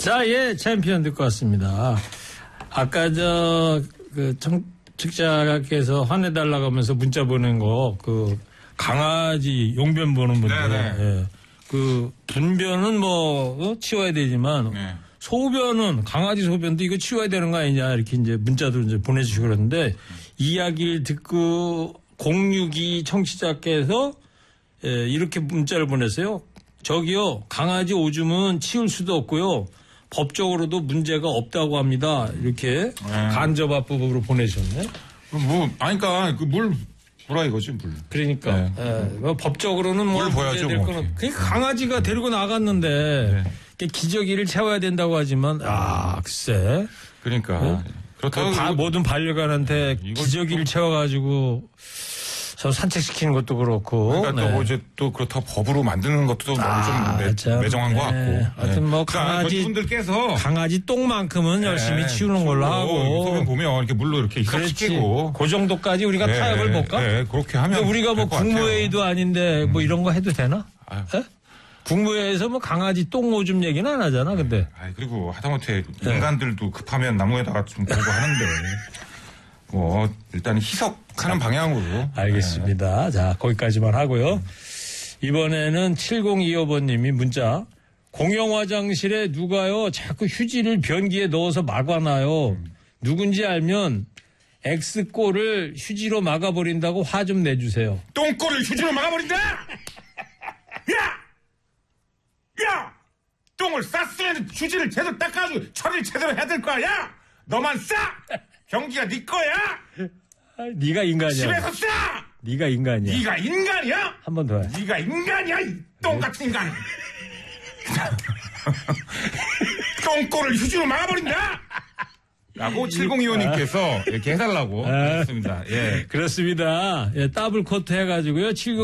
자, 예, 챔피언 듣고 왔습니다. 아까 청취자께서 화내달라고 하면서 문자 보낸 거, 강아지 용변 보는 분들. 예. 분변은 치워야 되지만, 네. 소변은, 강아지 소변도 이거 치워야 되는 거 아니냐, 이렇게 이제 문자도 이제 보내주시고 그러는데, 이야기를 듣고 062 청취자께서, 이렇게 문자를 보냈어요. 저기요, 강아지 오줌은 치울 수도 없고요. 법적으로도 문제가 없다고 합니다. 이렇게 간접 합법으로 보내셨네. 그러니까 물 보라 이거지 물. 그러니까 법적으로는 물 보야죠. 그러니까 강아지가 데리고 나갔는데 기저귀를 채워야 된다고 하지만 글쎄. 그러니까 그렇다고 모든 반려견한테 기저귀를 채워가지고. 저 산책시키는 것도 그렇고. 그러니까 또 그렇다고 법으로 만드는 것도 너무 좀 매정한 것 같고. 하여튼 강아지 분들께서 강아지 똥만큼은 열심히 치우는 걸로 하고. 소변 보면 이렇게 물로 이렇게 희석시키고. 그 정도까지 우리가 타협을 볼까? 네, 그렇게 하면. 우리가 국무회의도 아닌데 이런 거 해도 되나? 국무회의에서 강아지 똥 오줌 얘기는 안 하잖아, 근데. 그리고 하다못해 인간들도 급하면 나무에다가 좀 걸고 하는데. 일단 희석하는 방향으로. 알겠습니다. 자, 거기까지만 하고요. 이번에는 7025번님이 문자. 공용 화장실에 누가요 자꾸 휴지를 변기에 넣어서 막아놔요. 누군지 알면 X꼴을 휴지로 막아버린다고 화 좀 내주세요. 똥꼴을 휴지로 막아버린다? 야! 똥을 쌌으면 휴지를 제대로 닦아가지고 처리를 제대로 해야 될 거 아니야? 너만 싸! 경기가 네 거야? 네가 인간이야. 집에서 싸! 네가 인간이야. 네가 인간이야? 한 번 더 해. 네가 인간이야, 이 똥같은 인간. 똥꼬를 휴지로 막아버린다? 라고 7025님께서 이렇게 해달라고 했습니다. 예. 그렇습니다. 예, 더블 코트 해가지고요.